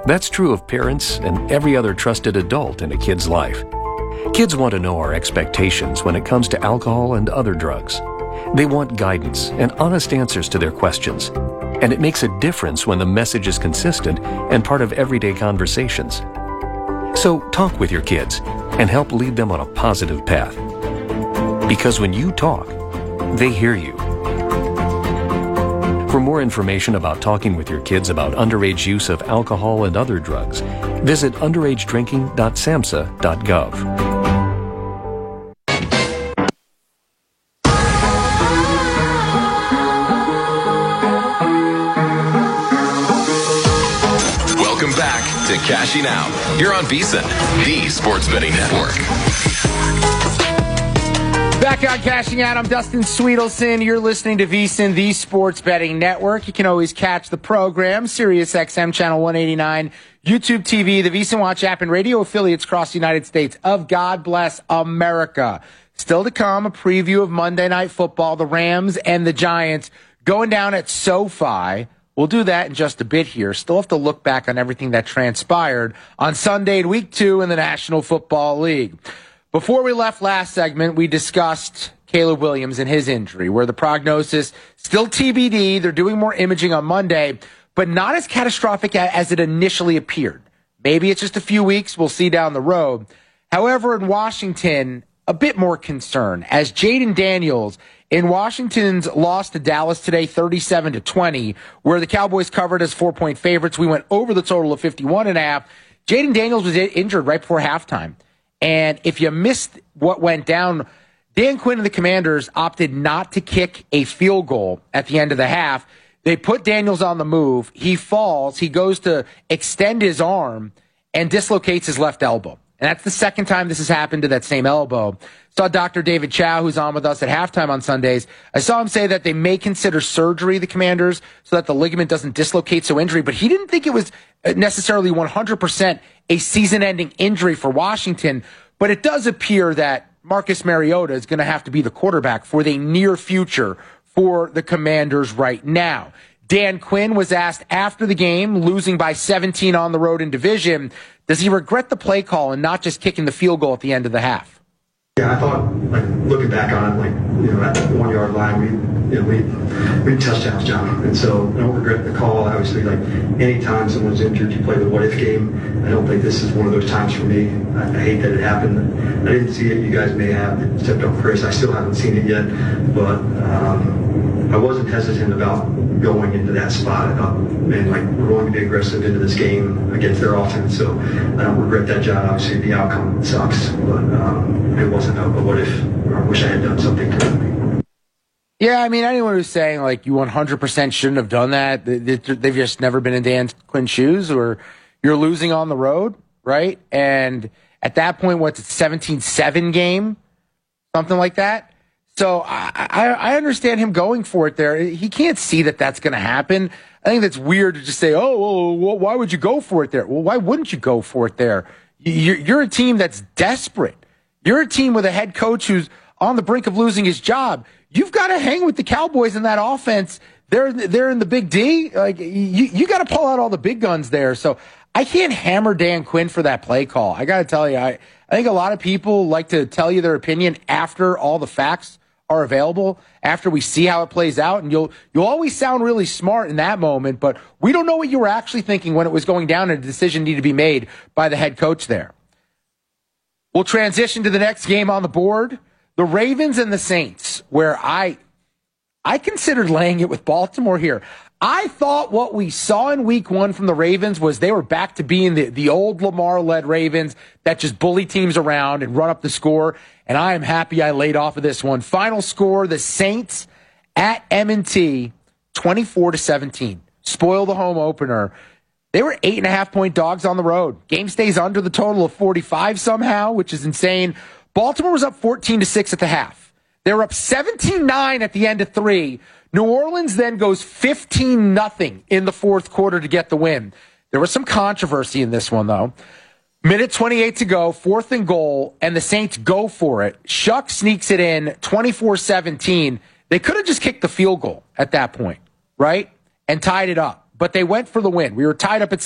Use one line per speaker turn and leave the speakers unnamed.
That's true of parents and every other trusted adult in a kid's life. Kids want to know our expectations when it comes to alcohol and other drugs. They want guidance and honest answers to their questions. And it makes a difference when the message is consistent and part of everyday conversations. So talk with your kids and help lead them on a positive path. Because when you talk, they hear you. For more information about talking with your kids about underage use of alcohol and other drugs, visit underagedrinking.samhsa.gov.
Welcome back to Cashing Out. You're on VSiN, the Sports Betting Network.
Back on Cashing Out, I'm Dustin Sweetelson. You're listening to VSiN, the Sports Betting Network. You can always catch the program, Sirius XM Channel 189, YouTube TV, the VSiN Watch app, and radio affiliates across the United States of God Bless America. Still to come, a preview of Monday Night Football, the Rams and the Giants going down at SoFi. We'll do that in just a bit here. Still have to look back on everything that transpired on Sunday in Week 2 in the National Football League. Before we left last segment, we discussed Caleb Williams and his injury, where the prognosis still TBD. They're doing more imaging on Monday, but not as catastrophic as it initially appeared. Maybe it's just a few weeks. We'll see down the road. However, in Washington, a bit more concern as Jaden Daniels in Washington's loss to Dallas today, 37-20, where the Cowboys covered as 4-point favorites. We went over the total of 51.5. Jaden Daniels was injured right before halftime. And if you missed what went down, Dan Quinn and the Commanders opted not to kick a field goal at the end of the half. They put Daniels on the move. He falls. He goes to extend his arm and dislocates his left elbow. And that's the second time this has happened to that same elbow. Saw Dr. David Chow, who's on with us at halftime on Sundays. I saw him say that they may consider surgery, the Commanders, so that the ligament doesn't dislocate so injury. But he didn't think it was necessarily 100% a season-ending injury for Washington. But it does appear that Marcus Mariota is going to have to be the quarterback for the near future for the Commanders right now. Dan Quinn was asked after the game, losing by 17 on the road in division, does he regret the play call and not just kicking the field goal at the end of the half?
Yeah, I thought, looking back on it, at the 1 yard line, we touchdowns, John. And so I don't regret the call. Obviously, anytime someone's injured, you play the what if game. I don't think this is one of those times for me. I hate that it happened. I didn't see it. You guys may have stepped up Chris. I still haven't seen it yet. But I wasn't hesitant about going into that spot. I thought, man, we're going to be aggressive into this game against their offense. So I don't regret that, John. Obviously, the outcome sucks, but it wasn't a what if. I wish I had done something differently.
Yeah, anyone who's saying, you 100% shouldn't have done that, they've just never been in Dan Quinn's shoes, or you're losing on the road, right? And at that point, what's it, 17-7 game? Something like that? So I understand him going for it there. He can't see that that's going to happen. I think that's weird to just say, why would you go for it there? Well, why wouldn't you go for it there? You're a team that's desperate. You're a team with a head coach who's on the brink of losing his job. You've got to hang with the Cowboys in that offense. They're in the big D. You got to pull out all the big guns there. So I can't hammer Dan Quinn for that play call. I got to tell you, I think a lot of people like to tell you their opinion after all the facts are available, after we see how it plays out, and you'll always sound really smart in that moment, but we don't know what you were actually thinking when it was going down and a decision needed to be made by the head coach there. We'll transition to the next game on the board, the Ravens and the Saints, where I considered laying it with Baltimore here. I thought what we saw in week 1 from the Ravens was they were back to being the old Lamar-led Ravens that just bully teams around and run up the score, and I am happy I laid off of this one. Final score, the Saints at M&T, 24-17. Spoil the home opener. They were 8.5-point dogs on the road. Game stays under the total of 45 somehow, which is insane. Baltimore was up 14-6 at the half. They were up 17-9 at the end of 3. New Orleans then goes 15-0 in the fourth quarter to get the win. There was some controversy in this one, though. Minute 28 to go, 4th and goal, and the Saints go for it. Shuck sneaks it in, 24-17. They could have just kicked the field goal at that point, right? And tied it up. But they went for the win. We were tied up at